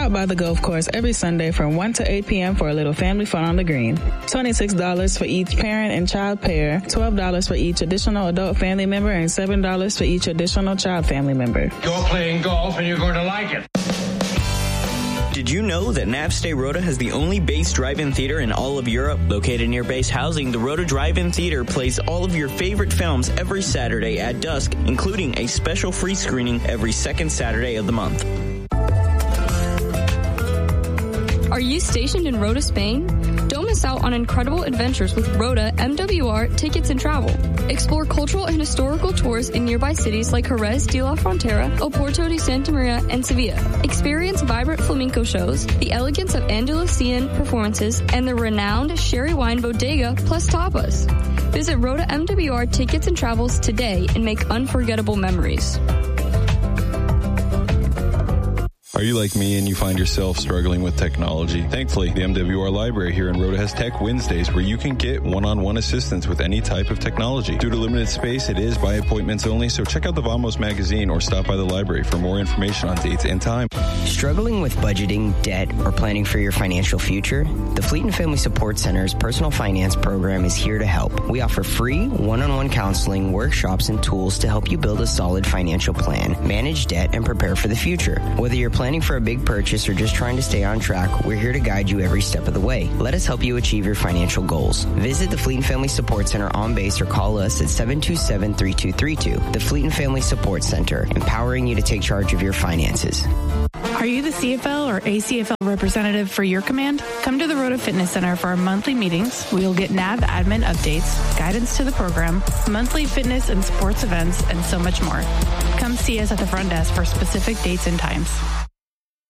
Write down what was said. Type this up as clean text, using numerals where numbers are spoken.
Stop by the golf course every Sunday from 1 to 8 p.m. for a little family fun on the green. $26 for each parent and child pair, $12 for each additional adult family member, and $7 for each additional child family member. You're playing golf and you're going to like it. Did you know that Navstay Rota has the only base drive-in theater in all of Europe? Located near base housing, the Rota Drive-In Theater plays all of your favorite films every Saturday at dusk, including a special free screening every second Saturday of the month. Are you stationed in Rota, Spain? Don't miss out on incredible adventures with Rota MWR Tickets and Travel. Explore cultural and historical tours in nearby cities like Jerez de la Frontera, Oporto de Santa Maria, and Sevilla. Experience vibrant flamenco shows, the elegance of Andalusian performances, and the renowned sherry wine bodega plus tapas. Visit Rota MWR Tickets and Travels today and make unforgettable memories. Are you like me and you find yourself struggling with technology? Thankfully, the MWR Library here in Rota has Tech Wednesdays where you can get one-on-one assistance with any type of technology. Due to limited space, it is by appointments only, so check out the Vamos magazine or stop by the library for more information on dates and time. Struggling with budgeting, debt, or planning for your financial future? The Fleet and Family Support Center's personal finance program is here to help. We offer free one-on-one counseling, workshops, and tools to help you build a solid financial plan, manage debt, and prepare for the future. Whether you're planning for a big purchase or just trying to stay on track, we're here to guide you every step of the way. Let us help you achieve your financial goals. Visit the Fleet and Family Support Center on base or call us at 727-3232. The Fleet and Family Support Center, empowering you to take charge of your finances. Are you the CFL or ACFL representative for your command? Come to the Rota Fitness Center for our monthly meetings. We will get NAV admin updates, guidance to the program, monthly fitness and sports events, and so much more. Come see us at the front desk for specific dates and times.